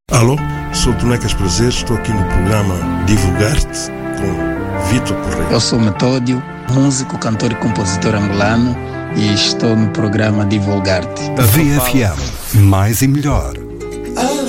Alô, sou Tonecas Prazer, estou aqui no programa Divulgar-te com Vitor Correia. Eu sou Metódio, músico, cantor e compositor angolano e estou no programa Divulgar-te. VFM, mais e melhor.